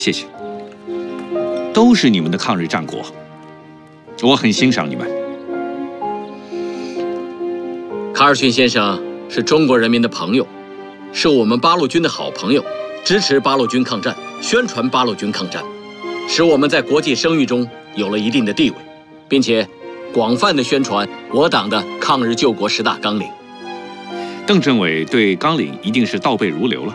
谢谢，都是你们的抗日战果，我很欣赏你们。 卡尔逊先生是中国人民的朋友，是我们八路军的好朋友，支持八路军抗战，宣传八路军抗战，使我们在国际声誉中有了一定的地位，并且广泛的宣传我党的抗日救国10大纲领。 邓政委对纲领一定是倒背如流了。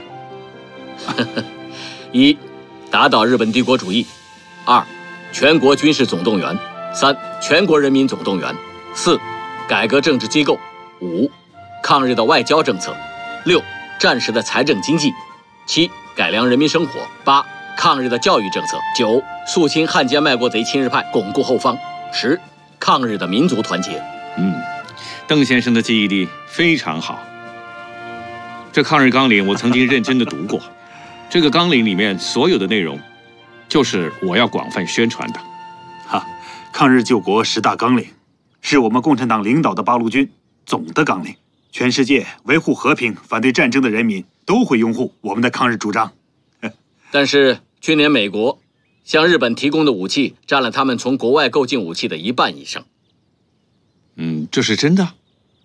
1. 打倒日本帝国主义； 2. 全国军事总动员； 3. 全国人民总动员； 4. 改革政治机构； 5. 抗日的外交政策； 6. 战时的财政经济； 7. 改良人民生活； 8. 抗日的教育政策； 9. 肃清汉奸卖国贼亲日派，巩固后方； 10. 抗日的民族团结。 邓先生的记忆力非常好。这抗日纲领我曾经认真的读过，这个纲领里面所有的内容，就是我要广泛宣传的。 抗日救国10大纲领，是我们共产党领导的八路军总的纲领。全世界维护和平、反对战争的人民都会拥护我们的抗日主张。 但是去年美国向日本提供的武器占了他们从国外购进武器的1半以上。 这是真的？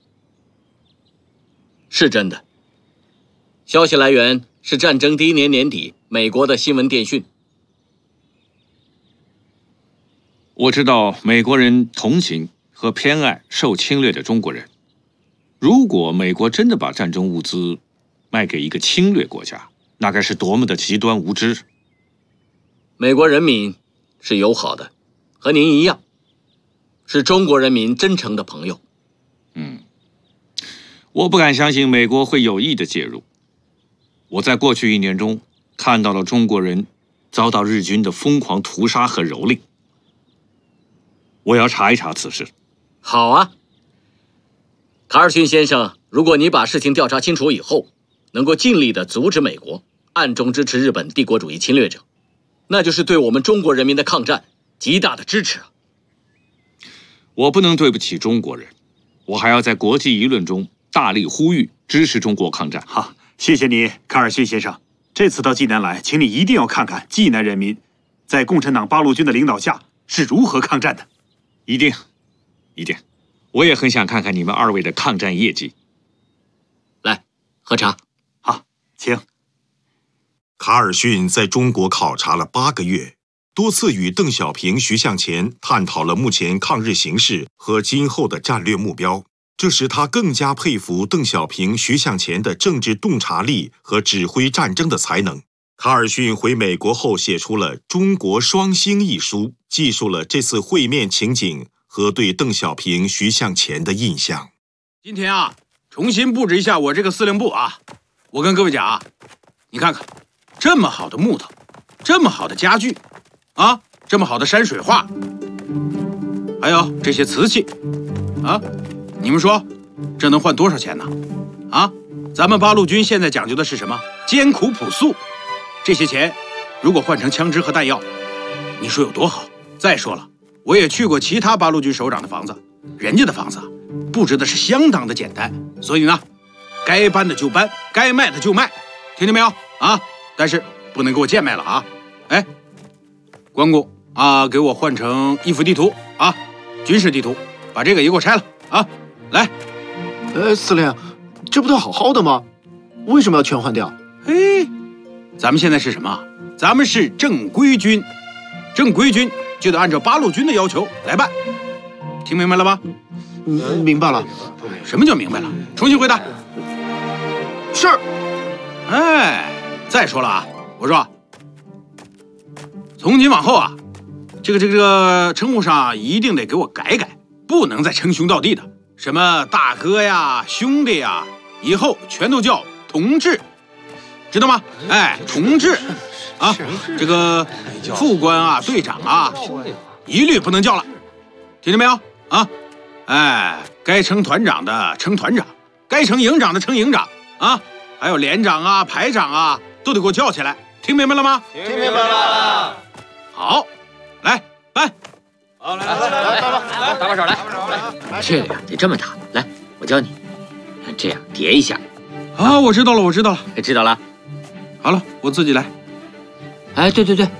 是真的。消息来源是战争第1年年底美国的新闻电讯。 我知道美国人同情和偏爱受侵略的中国人。如果美国真的把战争物资卖给一个侵略国家，那该是多么的极端无知！ 美国人民是友好的，和您一样，是中国人民真诚的朋友。 我不敢相信美国会有意的介入。我在过去1年中看到了中国人遭到日军的疯狂屠杀和蹂躏。我要查一查此事。 好啊，卡尔逊先生，如果你把事情调查清楚以后，能够尽力地阻止美国暗中支持日本帝国主义侵略者，那就是对我们中国人民的抗战极大的支持啊！ 我不能对不起中国人，我还要在国际舆论中大力呼吁支持中国抗战。 好，谢谢你，卡尔逊先生。这次到济南来，请你一定要看看济南人民在共产党八路军的领导下是如何抗战的。 一定，我也很想看看你们2位的抗战业绩。 来，喝茶。 好，请。 卡尔逊在中国考察了8个月，多次与邓小平、徐向前探讨了目前抗日形势和今后的战略目标。这使他更加佩服邓小平、徐向前的政治洞察力和指挥战争的才能。卡尔逊回美国后写出了《中国双星》一书，记述了这次会面情景和对邓小平、徐向前的印象。 今天啊，重新布置一下我这个司令部啊。我跟各位讲啊，你看看，这么好的木头，这么好的家具，啊，这么好的山水画，还有这些瓷器，啊。你们说，这能换多少钱呢？啊，咱们八路军现在讲究的是什么？艰苦朴素。这些钱，如果换成枪支和弹药，你说有多好？再说了，我也去过其他八路军首长的房子，人家的房子布置的是相当的简单。所以呢，该搬的就搬，该卖的就卖，听见没有？啊，但是不能给我贱卖了啊！哎，关公啊，给我换成一幅地图啊，军事地图，把这个也给我拆了啊！来， 司令，这不都好好的吗？为什么要全换掉？ 嘿，咱们现在是什么？咱们是正规军，正规军就得按照八路军的要求来办，听明白了吗？ 明白了。 什么叫明白了？重新回答。 是。 哎，再说了啊，我说，从今往后啊，这个称呼上一定得给我改改，不能再称兄道弟的。什么大哥呀、兄弟呀，以后全都叫同志，知道吗？哎，同志啊，这个副官啊、队长啊，一律不能叫了，听见没有？啊，哎，该称团长的称团长，该称营长的称营长啊，还有连长啊、排长啊，都得给我叫起来，听明白了吗？ 听明白了。 好，来办。 好，来， 搭把手来。这个呀得这么打，来，我教你，这样叠一下。 啊，我知道了。 知道了。 好了，我自己来。 哎，对对对，